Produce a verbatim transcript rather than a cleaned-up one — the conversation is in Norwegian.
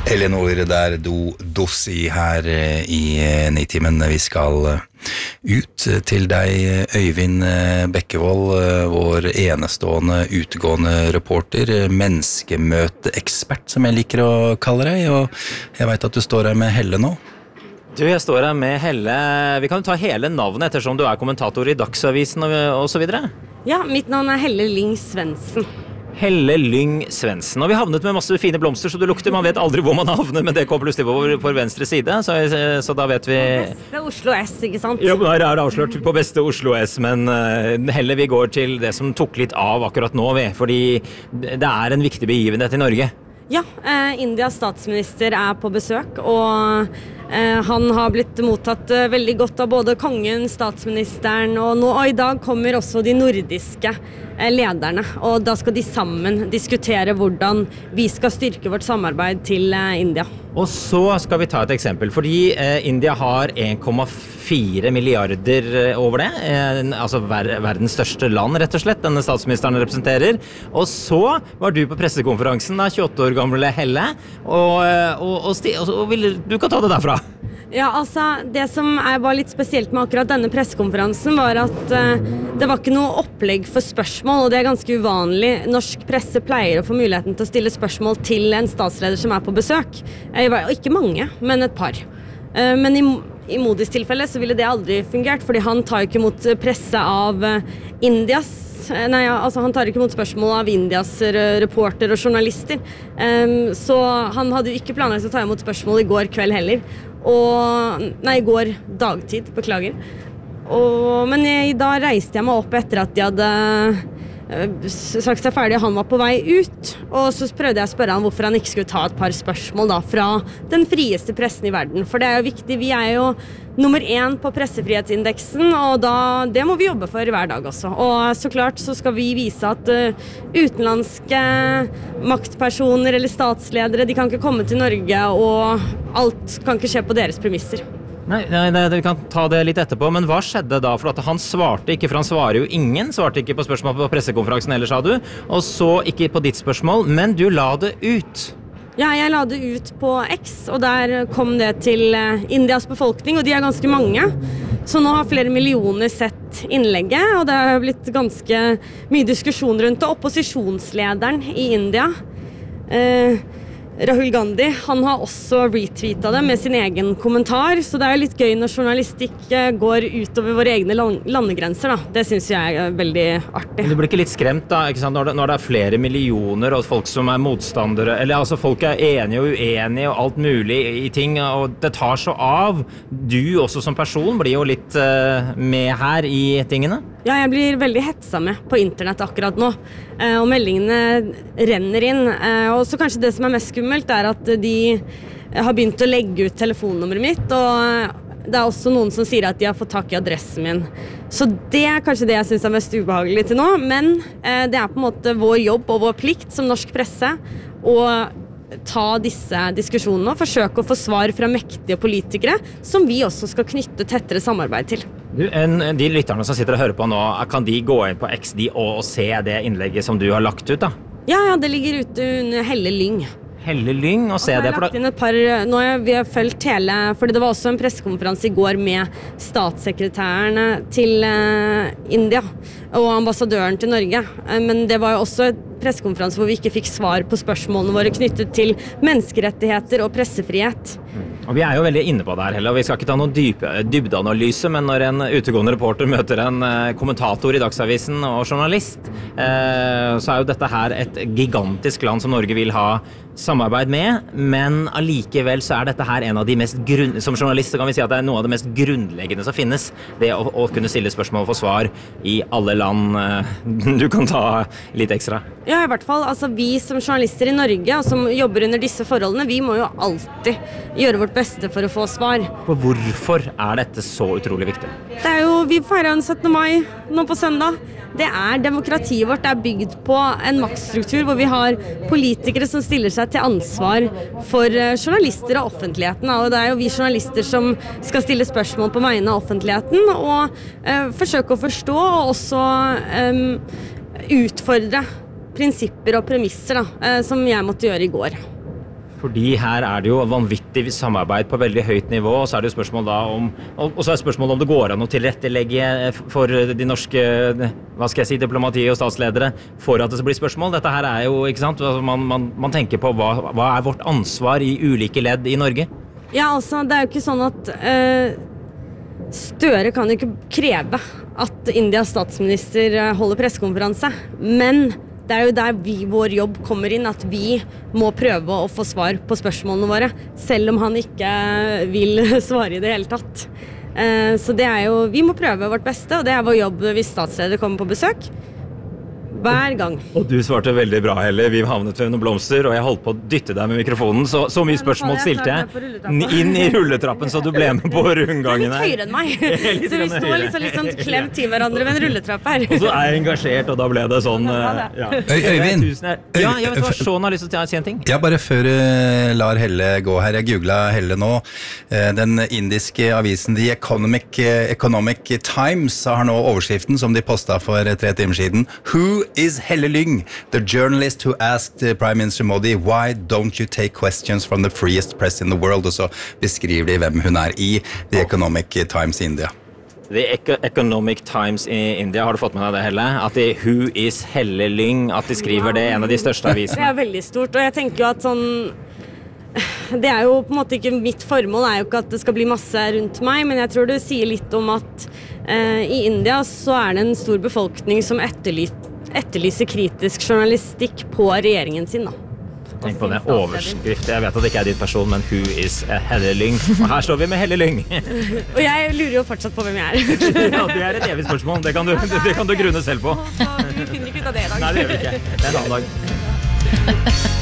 Eleanor der do dossi her i Nitimen. Vi skal ut til deg, Øyvind Bekkevold, vår enestående utegående reporter, menneskemøteekspert, som jeg liker å kalle deg, og jeg vet at du står her med Helle nå. Du, jeg står her med Helle. Vi kan ta hele navnet ettersom du er kommentator i Dagsavisen og, og så videre. Ja, mitt navn er Helle Lyng Svendsen. Helle Lyng Svendsen. Og vi havnet med masse fine blomster, så du lukter. Man vet aldri hvor man havner, men det kommer plutselig på, på venstre side, så, så da vet vi... Beste Oslo S, ikke sant? Ja, her er det avslørt på beste Oslo S, men uh, Helle, vi går til det som tok litt av akkurat nå, vi, fordi det er en viktig begivenhet i Norge. Ja, eh, Indias statsminister er på besøk, og eh, han har blitt mottatt eh, veldig godt av både kongen, statsministeren, og, nå, og i dag kommer også de nordiske eh, lederne, og da skal de sammen diskutere hvordan vi skal styrke vårt samarbeid til eh, India. Og så skal vi ta et eksempel, fordi eh, India har en komma fire milliarder over det, eh, altså ver verdens største land, rett og slett, denne statsministeren representerer. Og så var du på pressekonferansen, da, tjueåtte år gamle Helle, og, og, og, sti, og, og vil, du kan ta det derfra. Ja, altså, det som er, var litt spesielt med akkurat denne pressekonferansen var at uh, det var ikke noe opplegg for spørsmål, og det er ganske uvanlig. Norsk presse pleier å få muligheten til å stille spørsmål til en statsleder som er på besøk. Uh, ikke mange, men et par. Uh, men i, i Modis tilfelle så ville det aldri fungert, fordi han tar jo ikke mot presse av uh, Indias Nei, altså han tar ikke mot spørsmål av Indias reporter og journalister. Um, så han hadde jo ikke planlagt å ta imot spørsmål i går kveld heller. Og, nei, i går dagtid, beklager. Og, men jeg, da reiste jeg meg opp etter at de hadde uh, sagt seg ferdig, og han var på vei ut. Og så prøvde jeg å spørre han hvorfor han ikke skulle ta et par spørsmål da, fra den frieste pressen i verden. For det er jo viktig, vi er jo nummer én på pressefrihetsindeksen, og da, det må vi jobbe for hver dag også. Og så klart så skal vi vise at uh, utenlandske maktpersoner eller statsledere, de kan ikke komme til Norge, og alt kan ikke skje på deres premisser. Nei, nei, nei, vi kan ta det litt etterpå, men hva skjedde da? For at han svarte ikke, for han svarer jo ingen, svarte ikke på spørsmål på pressekonferansen heller, sa du, og så ikke på ditt spørsmål, men du la det ut. Ja, jeg la det ut på X, og der kom det til Indias befolkning, og de er ganske mange. Så nå har flere millioner sett innlegget, og det har blitt ganske mye diskusjon rundt det. Opposisjonslederen i India, eh, Rahul Gandhi, han har også retweetet det med sin egen kommentar, så det er jo litt gøy når journalistikk går utover våre egne landegrenser, da. Det synes jeg er veldig artig. Men du blir ikke litt skremt da, ikke sant? Når det, når det er flere millioner og folk som er motstandere, eller altså folk er enige og uenige og alt mulig i ting, og det tar så av. Du også som person blir jo litt uh, med her i tingene. Ja, jeg blir veldig hetsa med på internett akkurat nå, uh, og meldingene renner inn, uh, og så kanskje det som er mest skummelt er at de har begynt å legge ut telefonnummeret mitt, og det er også noen som sier at de har fått tak i adressen min. Så det er kanskje det jeg synes er mest ubehagelig til nå, men eh, det er på en måte vår jobb og vår plikt som norsk presse å ta disse diskusjonene og forsøke å få svar fra mektige politikere som vi også skal knytte tettere samarbeid til. Du, en, de lytterne som sitter og hører på nå, kan de gå inn på X D og, og se det innlegget som du har lagt ut da? Ja, ja, det ligger ute under Helle Lyng. Helle Lyng og se det. For da... par, nå har vi fulgt hele, fordi det var også en pressekonferanse i går med statssekretærene til uh, India og ambassadøren til Norge, uh, men det var jo også et pressekonferanse hvor vi ikke fikk svar på spørsmålene våre knyttet til menneskerettigheter og pressefrihet. Og vi er jo veldig inne på det her, Helle, og vi skal ikke ta noen dype, dybdeanalyse, men når en utegående reporter møter en eh, kommentator i Dagsavisen og journalist, eh, så er jo dette her et gigantisk land som Norge vil ha samarbeid med, men allikevel så er dette her en av de mest grunn... Som journalist så kan vi si at det er noe av det mest grunnleggende som finnes, det å, å kunne stille spørsmål og få svar i alle land. Du kan ta litt ekstra. Ja, i hvert fall. Altså, vi som journalister i Norge, og som jobber under disse forholdene, vi må jo alltid gjøre vårt beste for å få svar. For hvorfor er dette så utrolig viktig? Det er jo, vi feirer den syttende mai nå på søndag. Det er demokratiet vårt, det er bygd på en maktstruktur hvor vi har politikere som stiller seg til ansvar for journalister og offentligheten. Og det er jo vi journalister som skal stille spørsmål på vegne av offentligheten og uh, forsøke å forstå og også um, utfordre prinsipper og premisser da, uh, som jeg måtte gjøre i går. Fordi her er det jo vanvittig samarbeid på veldig høyt nivå, og så er det jo spørsmål da om, og så er det spørsmål om det går an å tilrettelegge for de norske, hva skal jeg si, diplomati og statsledere for at det blir spørsmål. Dette her er jo, ikke sant, man, man, man tenker på hva, hva er vårt ansvar i ulike ledd i Norge? Ja, altså, det er jo ikke sånn at uh, Støre kan jo ikke kreve at Indias statsminister holder pressekonferanse, men det er jo der vi, vår jobb kommer inn, at vi må prøve å få svar på spørsmålene våre, selv om han ikke vil svare i det hele tatt. Så det er jo, vi må prøve vårt beste, og det er vår jobb hvis statsleder kommer på besøk. Hver gang. Og du svarte veldig bra, Helle. Vi havnet ved noen blomster, og jeg holdt på å dytte deg med mikrofonen, så, så mye spørsmål stilte jeg inn i rulletrappen, så du ble med på rundgangen her. Du er litt høyere enn meg, så vi står liksom, liksom klemt til hverandre ved en rulletrapp her. Og så er jeg engasjert, og da ble det sånn... Ja. Øyvind! Ja, jeg vet hva, Sean har lyst til å si en ting. Ja, bare før uh, lar Helle gå her. Jeg googlet Helle nå. Uh, den indiske avisen The Economic, uh, Economic Times har nå overskriften som de postet for uh, tre timer siden. Who is Helle Lyng, the journalist who asked uh, Prime Minister Modi, why don't you take questions from the freest press in the world? Og så beskriver de hvem hun er i The Economic Times i India. The Economic Times i India, har du fått med deg det, Helle? At de, who is Helle Lyng, at de skriver det, en av de største avisene. Det er veldig stort, og jeg tenker jo at sånn, det er jo på en måte ikke, mitt formål er jo ikke at det skal bli masse rundt meg, men jeg tror det sier litt om at eh, i India så er det en stor befolkning som etterlyser etterlyser kritisk journalistikk på regjeringen sin da. Tenk på det, overskrift. Jeg vet at det ikke er ditt person, men who is Helle Lyng? Og her står vi med Helle Lyng. Og jeg lurer jo fortsatt på hvem jeg er. Ja, det er et evig spørsmål. Det kan du, det kan du grunne selv på. Vi finner ikke ut av det i dag. Nei, det gjør vi ikke. Det er en annen dag.